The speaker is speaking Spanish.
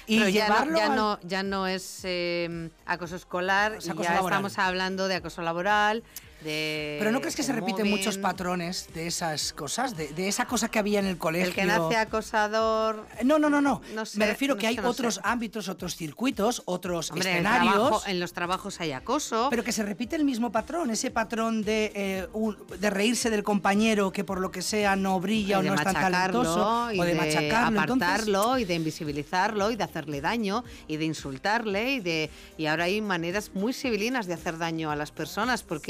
y pero llevarlo ya no es acoso escolar, Es acoso ya laboral. estamos hablando de acoso laboral, de... Pero ¿no crees que se repiten mobbing. muchos patrones de esas cosas? De esa cosa que había en el colegio. El que nace acosador... No. No sé, Me refiero no que hay sé, no otros sé. ámbitos, otros circuitos, otros Hombre, escenarios. en los trabajos hay acoso. Pero que se repite el mismo patrón, ese patrón de reírse del compañero que por lo que sea no brilla o no es tan talentoso, y o de machacarlo, apartarlo, y de invisibilizarlo, y de hacerle daño, y de insultarle, y ahora hay maneras muy civilinas de hacer daño a las personas, porque